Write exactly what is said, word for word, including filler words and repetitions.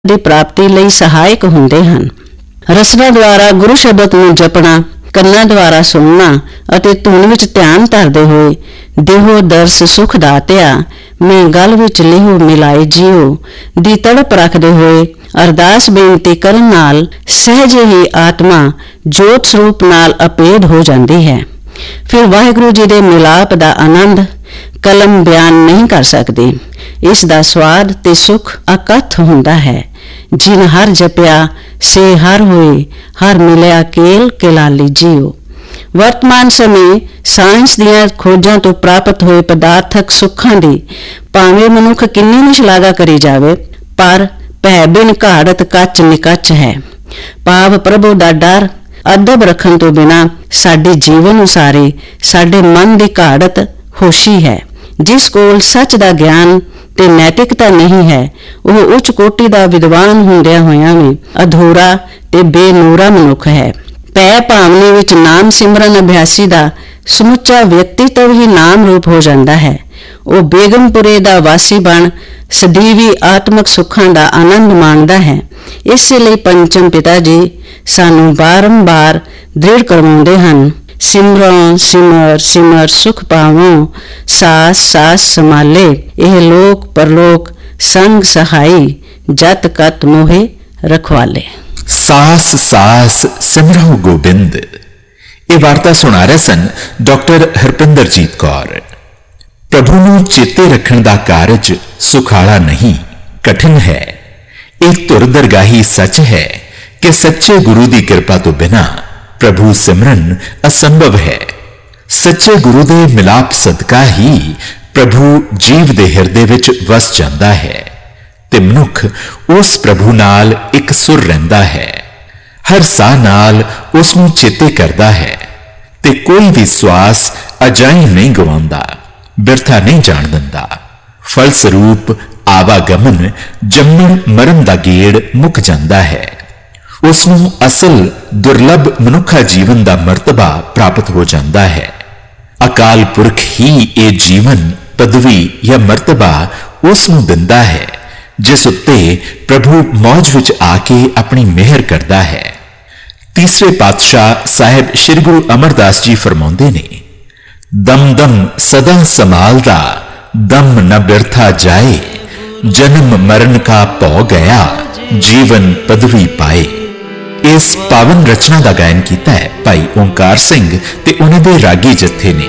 ਦੀ ਪ੍ਰਾਪਤੀ ਲਈ ਸਹਾਇਕ ਹੁੰਦੇ ਹਨ। ਰਸਨਾ ਦੁਆਰਾ ਗੁਰੂ ਸ਼ਬਦ ਨੂੰ ਜਪਣਾ, ਕੰਨਾਂ ਦੁਆਰਾ ਸੁਣਨਾ ਅਤੇ ਧੁਨ ਵਿੱਚ ਧਿਆਨ ਧਰਦੇ ਹੋਏ ਦੇਹੋ ਦਰਸ ਸੁਖ ਦਾਤਿਆ ਮੈਂ ਗਲ ਵਿੱਚ ਲਿਹੋ ਮਿਲਾਏ ਜੀਓ ਦੀ ਤੜਪ ਰੱਖਦੇ ਹੋਏ ਅਰਦਾਸ ਬੇਨਤੀ ਕਰਨ ਨਾਲ ਸਹਿਜੇ ਹੀ ਆਤਮਾ ਜੋਤ ਸਰੂਪ ਨਾਲ ਅਪੇਧ ਹੋ ਜਾਂਦੀ ਹੈ। ਫਿਰ ਵਾਹਿਗੁਰੂ ਜੀ ਦੇ ਮਿਲਾਪ ਦਾ ਆਨੰਦ ਕਲਮ ਬਿਆਨ ਨਹੀਂ ਕਰ ਸਕਦੀ। ਇਸ ਦਾ ਸਵਾਦ ਤੇ ਸੁਖ ਅਕਥ ਹੁੰਦਾ ਹੈ। ਜਿਨ ਹਰ ਜਪਿਆ ਸੇ ਹਰ ਹੋਏ, ਹਰ ਮਿਲਿਆ ਕੇਲ ਕੇਲਾਲੀ ਜੀਓ। ਵਰਤਮਾਨ ਸਮੇਂ ਸਾਇੰਸ ਦੀਆਂ ਖੋਜਾਂ ਤੋਂ ਪ੍ਰਾਪਤ ਹੋਏ ਪਦਾਰਥਕ ਸੁੱਖਾਂ ਦੀ ਭਾਵੇਂ ਮਨੁੱਖ ਕਿੰਨੀ ਵੀ ਸ਼ਲਾਘਾ ਕਰੀ ਜਾਵੇ, ਪਰ ਭੈ ਬਿਨ ਘਾੜਤ ਕੱਚ ਨਿਕੱਚ ਹੈ। ਭਾਵ ਪ੍ਰਭੂ ਦਾ ਡਰ ਅਦਬ ਰੱਖਣ ਤੋਂ ਬਿਨਾਂ ਸਾਡੇ ਜੀਵਨ ਉਸਾਰੇ ਸਾਡੇ ਮਨ ਦੀ ਘਾੜਤ ਹੋਸ਼ੀ ਹੈ। ਜਿਸ ਕੋਲ ਸੱਚ ਦਾ ਗਿਆਨ ਤੇ ਨੈਤਿਕਤਾ ਨਹੀਂ ਹੈ, ਉਹ ਉੱਚ ਕੋਟੀ ਦਾ ਵਿਦਵਾਨ ਹੁੰਦਿਆਂ ਹੋਇਆਂ ਵੀ ਅਧੂਰਾ ਤੇ ਬੇਨੂਰਾ ਮਨੁੱਖ ਹੈ। ਭੈ ਭਾਵਨੇ ਵਿੱਚ ਨਾਮ ਸਿਮਰਨ ਅਭਿਆਸੀ ਦਾ ਸਮੁੱਚਾ ਵਿਅਕਤੀਤਵ ਹੀ ਨਾਮ ਰੂਪ ਹੋ ਜਾਂਦਾ ਹੈ। ਉਹ ਬੇਗਮਪੁਰੇ ਦਾ ਵਾਸੀ ਬਣ ਸਦੀਵੀ ਆਤਮਕ ਸੁੱਖਾਂ ਦਾ ਆਨੰਦ ਮਾਣਦਾ ਹੈ। ਇਸੇ ਲਈ ਪੰਚਮ ਪਿਤਾ ਜੀ ਸਾਨੂੰ ਬਾਰੰਬਾਰ ਦ੍ਰਿੜ ਕਰਵਾਉਂਦੇ ਹਨ, ਸਿਮਰੋ ਸਿਮਰ ਸਿਮਰ ਸੁਖ ਪਾਵੋ, ਸਾਸ ਸਾਸ ਸੰਭਾਲੇ ਇਹ ਲੋਕ ਪਰਲੋਕ ਸੰਗ ਸਹਾਈ, ਜਤ ਕਤ ਮੋਹੇ ਰਖਵਾਲੇ। ਸਾਸ ਸਾਸ ਸਿਮਰੋ ਗੋਬਿੰਦ। ਇਹ ਵਾਰਤਾ ਸੁਣਾ ਰਹੇ ਸਨ ਡਾਕਟਰ ਹਰਪਿੰਦਰਜੀਤ ਕੌਰ। ਪ੍ਰਭੂ ਨੂੰ ਚੇਤੇ ਰੱਖਣ ਦਾ ਕਾਰਜ ਸੁਖਾਲਾ ਨਹੀਂ, ਕਠਿਨ ਹੈ। ਇਹ ਧੁਰ ਦਰਗਾਹੀ ਸੱਚ ਹੈ ਕਿ ਸੱਚੇ ਗੁਰੂ ਦੀ ਕਿਰਪਾ ਤੋਂ ਬਿਨਾਂ ਪ੍ਰਭੂ ਸਿਮਰਨ ਅਸੰਭਵ ਹੈ। ਸੱਚੇ ਗੁਰੂ ਦੇ ਮਿਲਾਪ ਸਦਕਾ ਹੀ ਪ੍ਰਭੂ ਜੀਵ ਦੇ ਹਿਰਦੇ ਵਿੱਚ ਵਸ ਜਾਂਦਾ ਹੈ ਤੇ ਮਨੁੱਖ ਉਸ ਪ੍ਰਭੂ ਨਾਲ ਇੱਕ ਸੁਰ ਰਹਿੰਦਾ ਹੈ। ਹਰ ਸਾਹ ਨਾਲ ਉਸ ਨੂੰ ਚੇਤੇ ਕਰਦਾ ਹੈ ਤੇ ਕੋਈ ਵੀ ਸਵਾਸ ਅਜਾਈਂ ਨਹੀਂ ਗਵਾਉਂਦਾ, ਬਿਰਥਾ ਨਹੀਂ ਜਾਣ ਦਿੰਦਾ। ਫਲਸਰੂਪ ਆਵਾਗਮਨ ਜੰਮਣ ਮਰਨ ਦਾ ਗੇੜ ਮੁੱਕ ਜਾਂਦਾ ਹੈ। ਉਸ ਨੂੰ ਅਸਲ ਦੁਰਲਭ ਮਨੁੱਖਾ ਜੀਵਨ ਦਾ ਮਰਤਬਾ ਪ੍ਰਾਪਤ ਹੋ ਜਾਂਦਾ ਹੈ। ਅਕਾਲ ਪੁਰਖ ਹੀ ਇਹ ਜੀਵਨ, ਪਦਵੀ ਜਾਂ ਮਰਤਬਾ ਉਸ ਨੂੰ ਦਿੰਦਾ ਹੈ ਜਿਸ ਉੱਤੇ ਪ੍ਰਭੂ ਮੌਜ ਵਿੱਚ ਆ ਕੇ ਆਪਣੀ ਮਿਹਰ ਕਰਦਾ ਹੈ। ਤੀਸਰੇ ਪਾਤਸ਼ਾਹ ਸਾਹਿਬ ਸ਼੍ਰੀ ਗੁਰੂ ਅਮਰਦਾਸ ਜੀ ਫਰਮਾਉਂਦੇ ਨੇ, ਦਮ ਦਮ ਸਦਾ ਸੰਭਾਲਦਾ, ਦਮ ਨ ਬਿਰਥਾ ਜਾਏ, ਜਨਮ ਮਰਨ ਕਾ ਭਉ ਗਿਆ, ਜੀਵਨ ਪਦਵੀ ਪਾਏ। ਇਸ ਪਾਵਨ ਰਚਨਾ ਦਾ ਗਾਇਨ ਕੀਤਾ ਹੈ ਭਾਈ ਓਂਕਾਰ ਸਿੰਘ ਤੇ ਉਹਨਾਂ ਦੇ ਰਾਗੀ ਜਥੇ ਨੇ।